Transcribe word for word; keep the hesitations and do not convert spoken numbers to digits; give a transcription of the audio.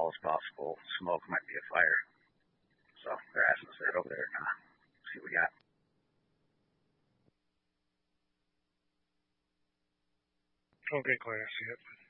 small as possible. Smoke might be a fire. So they're asking us to head over there and uh, see what we got. Okay, Claire, I see it.